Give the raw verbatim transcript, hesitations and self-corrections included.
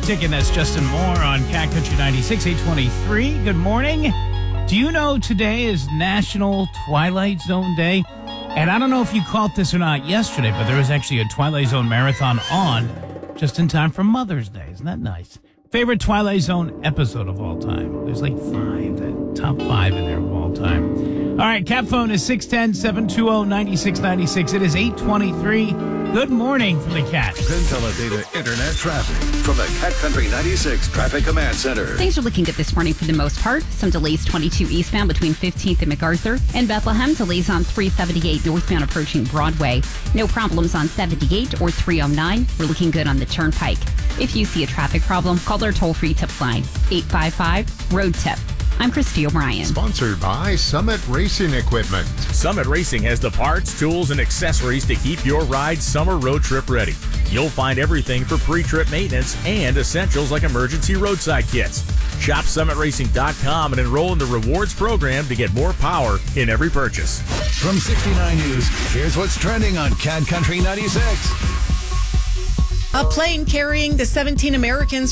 Ticket. That's Justin Moore on Cat Country ninety-six, eight twenty-three. Good morning. Do you know today is National Twilight Zone Day? And I don't know if you caught this or not yesterday, but there was actually a Twilight Zone marathon on just in time for Mother's Day. Isn't that nice? Favorite Twilight Zone episode of all time? There's like five, the top five in there of all time. All right, Cat phone is six one zero, seven two zero, nine six nine six. It is eight twenty-three. Good morning from the Cat. Consolidated Internet traffic from the Cat Country ninety-six Traffic Command Center. Things are looking good this morning for the most part. Some delays twenty-two eastbound between fifteenth and MacArthur. In Bethlehem, delays on three seventy-eight northbound approaching Broadway. No problems on seventy-eight or three oh nine. We're looking good on the Turnpike. If you see a traffic problem, call our toll-free tip line, eight five five, road tip. I'm Christy O'Brien. Sponsored by Summit Racing Equipment. Summit Racing has the parts, tools, and accessories to keep your ride summer road trip ready. You'll find everything for pre-trip maintenance and essentials like emergency roadside kits. Shop summit racing dot com and enroll in the rewards program to get more power in every purchase. From sixty-nine News, here's what's trending on Cat Country ninety-six. A plane carrying the seventeen Americans